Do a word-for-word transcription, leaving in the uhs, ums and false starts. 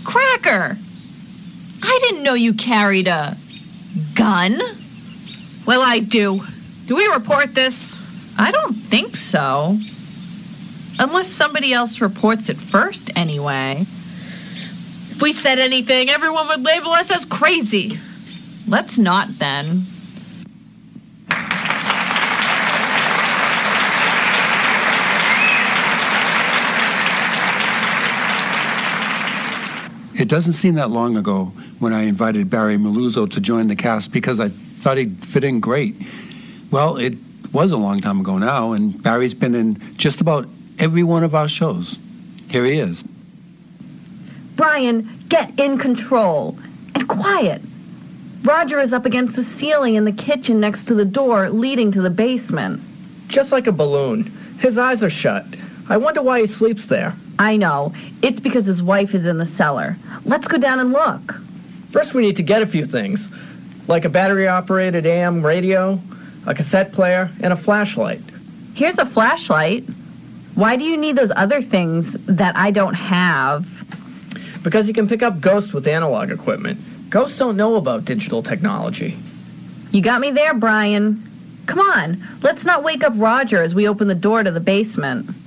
Cracker! I didn't know you carried a gun. Well, I do. Do we report this? I don't think so. Unless somebody else reports it first, anyway. If we said anything, everyone would label us as crazy. Let's not, then. It doesn't seem that long ago when I invited Barry Miluzzo to join the cast because I thought he'd fit in great. Well, it was a long time ago now, and Barry's been in just about every one of our shows. Here he is. Brian, get in control. And quiet. Roger is up against the ceiling in the kitchen next to the door leading to the basement. Just like a balloon. His eyes are shut. I wonder why he sleeps there. I know. It's because his wife is in the cellar. Let's go down and look. First, we need to get a few things, like a battery-operated A M radio, a cassette player, and a flashlight. Here's a flashlight. Why do you need those other things that I don't have? Because you can pick up ghosts with analog equipment. Ghosts don't know about digital technology. You got me there, Brian. Come on, let's not wake up Roger as we open the door to the basement.